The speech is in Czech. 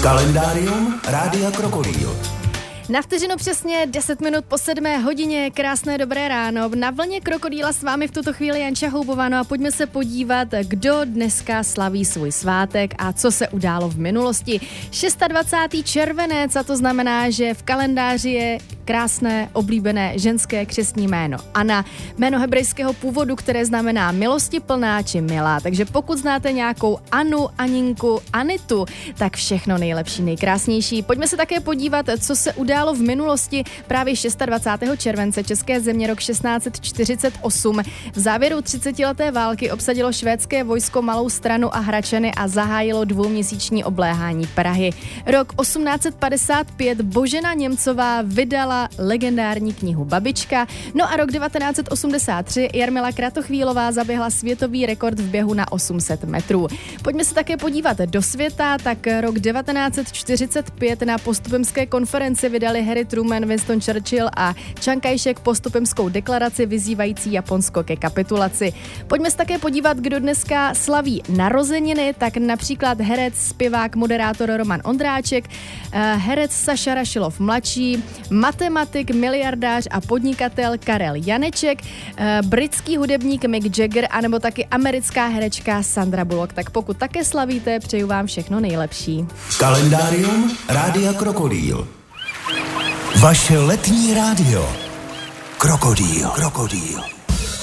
Kalendárium Rádia Krokodýl. Na vteřinu přesně 10 minut po 7 hodině, krásné dobré ráno. Na vlně Krokodýla s vámi v tuto chvíli Janča Houbová. No a pojďme se podívat, kdo dneska slaví svůj svátek a co se událo v minulosti. 26. červenec, a to znamená, že v kalendáři je krásné, oblíbené ženské křestní jméno Anna, jméno hebrejského původu, které znamená milostiplná či milá. Takže pokud znáte nějakou Anu, Aninku, Anitu, tak všechno nejlepší, nejkrásnější. Pojďme se také podívat, co se událo v minulosti. Právě 26. července české země rok 1648. V závěru 30leté války obsadilo švédské vojsko Malou Stranu a Hračany a zahájilo dvouměsíční obléhání Prahy. Rok 1855 Božena Němcová vydala legendární knihu Babička. No a rok 1983 Jarmila Kratochvílová zaběhla světový rekord v běhu na 800 metrů. Pojďme se také podívat do světa, tak rok 1945 na Postupimské konferenci vydali Harry Truman, Winston Churchill a Chiang Kai-shek Postupimskou deklaraci vyzývající Japonsko ke kapitulaci. Pojďme se také podívat, kdo dneska slaví narozeniny, tak například herec, zpěvák, moderátor Roman Ondráček, herec Saša Rašilov mladší, matematik, miliardář a podnikatel Karel Janeček, britský hudebník Mick Jagger anebo taky americká herečka Sandra Bullock. Tak pokud také slavíte, přeju vám všechno nejlepší. Kalendárium Rádia Krokodýl. Vaše letní rádio. Krokodýl.